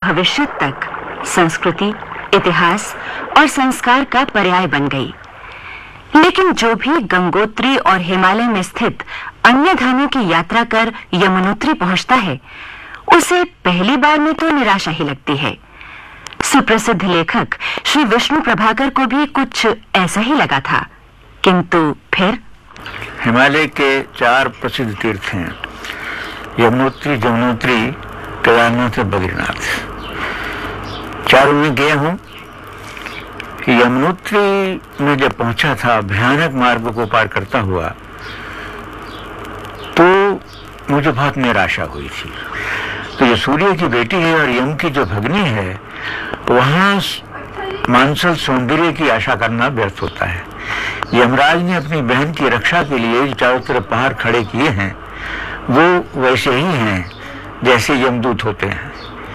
भविष्य तक संस्कृति, इतिहास और संस्कार का पर्याय बन गई। लेकिन जो भी गंगोत्री और हिमालय में स्थित अन्य धामों की यात्रा कर यमुनोत्री पहुंचता है, उसे पहली बार में तो निराशा ही लगती है। सुप्रसिद्ध लेखक श्री विष्णु प्रभाकर को भी कुछ ऐसा ही लगा था, किंतु फिर हिमालय के 4 प्रसिद्ध तीर्थ हैं, यमुनोत्री, जमुनोत्री, केदारनाथ और बद्रीनाथ। चारों में गया हूं। यमुनोत्री में जब पहुंचा था, भयानक मार्ग को पार करता हुआ, तो मुझे बहुत निराशा हुई थी। तो ये सूर्य की बेटी है और यम की जो भगनी है, वहां मानसल सौंदर्य की आशा करना व्यर्थ होता है। यमराज ने अपनी बहन की रक्षा के लिए जो चारों तरफ पहाड़ खड़े किए हैं, वो वैसे ही हैं जैसे यमदूत होते हैं।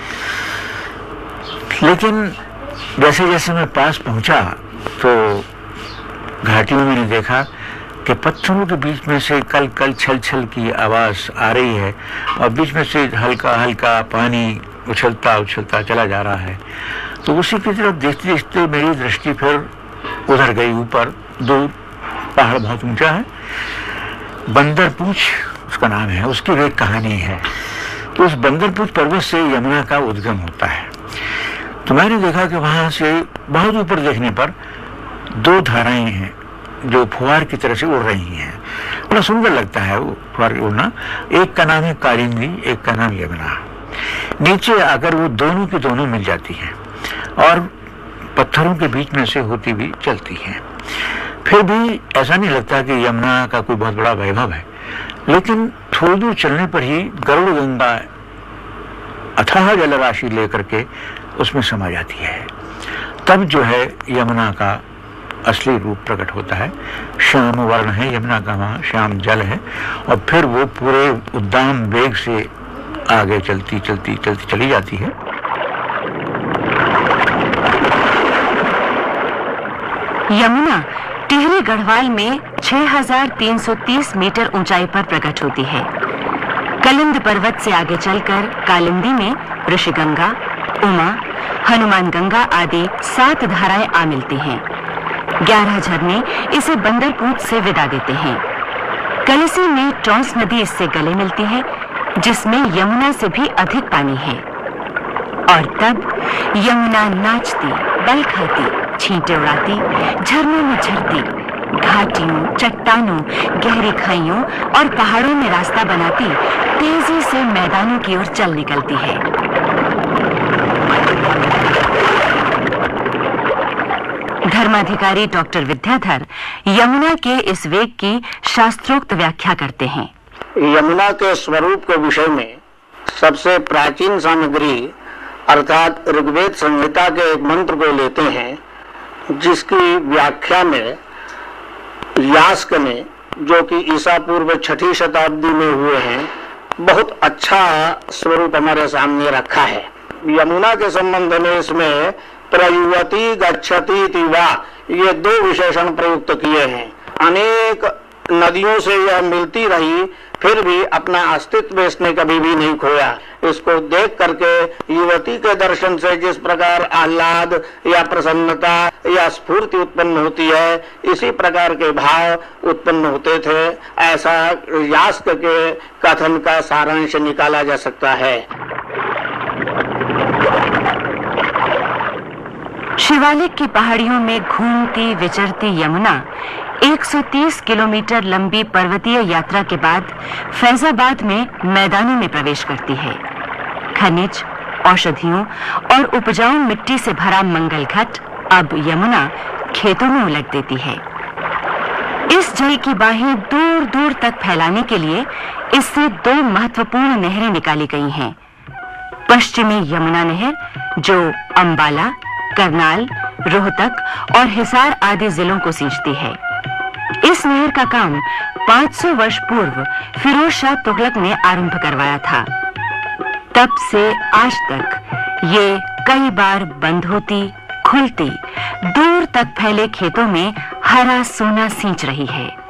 लेकिन जैसे जैसे मैं पास पहुंचा, तो घाटी में मैंने देखा कि पत्थरों के बीच में से कल कल छल छल की आवाज आ रही है और बीच में से हल्का हल्का पानी उछलता उछलता चला जा रहा है। तो उसी की तरफ देखते देखते मेरी दृष्टि फिर उधर गई। ऊपर दूर पहाड़ बहुत ऊंचा है, बंदर पूछ उसका नाम है, उसकी भी एक कहानी है। तो उस बंदर पूछ पर्वत से यमुना का उद्गम होता है। तो मैंने देखा कि वहां से बहुत ऊपर देखने पर 2 धाराएं हैं जो फुहार की तरह से उड़ रही हैं। बड़ा सुंदर लगता है वो फुहार उड़ना। एक का नाम है कालिंदी, एक का नाम यमुना। नीचे आकर वो दोनों की दोनों मिल जाती हैं और पत्थरों के बीच में से होती भी चलती हैं। फिर भी ऐसा नहीं लगता कि यमुना का कोई बहुत बड़ा वैभव है, लेकिन थोड़ी दूर चलने पर ही गरुड़ गंगा अथाह जलराशि लेकर के उसमें समा जाती है। तब जो है यमुना का असली रूप प्रकट होता है। श्याम वर्ण है यमुना का, वहाँ श्याम जल है और फिर वो पूरे उद्दाम वेग से आगे चलती चलती चलती चली जाती है। यमुना टिहरी गढ़वाल में 6330 मीटर ऊंचाई पर प्रकट होती है। कलिंद पर्वत से आगे चलकर कालिंदी में ऋषिगंगा, उमा, हनुमान गंगा आदि 7 धाराएं आ मिलती हैं। 11 झरने इसे बंदरपूछ से विदा देते हैं। कलिसी में टॉन्स नदी इससे गले मिलती है, जिसमें यमुना से भी अधिक पानी है। और तब यमुना नाचती, बल खाती, छींटे उड़ाती, झरनों में झरती, घाटियों, चट्टानों, गहरी खाइयों और पहाड़ों में रास्ता बनाती तेजी से मैदानों की ओर चल निकलती है। धर्माधिकारी डॉक्टर विद्याधर यमुना के इस वेग की शास्त्रोक्त व्याख्या करते हैं। यमुना के स्वरूप के विषय में सबसे प्राचीन सामग्री अर्थात ऋग्वेद संहिता के एक मंत्र को लेते हैं, जिसकी व्याख्या में यास्क ने, जो कि ईसा पूर्व 6ठी शताब्दी में हुए हैं, बहुत अच्छा स्वरूप हमारे सामने रखा है। यमुना के संबंध में इसमें प्रयुवती गच्छति तिवा, ये 2 विशेषण प्रयुक्त किए हैं। अनेक नदियों से यह मिलती रही, फिर भी अपना अस्तित्व इसने कभी भी नहीं खोया। इसको देख करके युवती के दर्शन से जिस प्रकार आह्लाद या प्रसन्नता या स्फूर्ति उत्पन्न होती है, इसी प्रकार के भाव उत्पन्न होते थे। ऐसा यास्क के कथन का सारांश निकाला जा सकता है। शिवालिक की पहाड़ियों में घूमती विचरती यमुना 130 किलोमीटर लंबी पर्वतीय यात्रा के बाद फैजाबाद में मैदानों में प्रवेश करती है। खनिज, औषधियों और उपजाऊ मिट्टी से भरा मंगल घाट अब यमुना खेतों में उलट देती है। इस जल की बाहें दूर दूर तक फैलाने के लिए इससे 2 महत्वपूर्ण नहरें निकाली गई हैं। पश्चिमी यमुना नहर, जो अंबाला, करनाल, रोहतक और हिसार आदि जिलों को सींचती है। इस नहर का काम 500 वर्ष पूर्व फिरोज शाह तुगलक ने आरंभ करवाया था। तब से आज तक ये कई बार बंद होती, खुलती, दूर तक फैले खेतों में हरा सोना सींच रही है।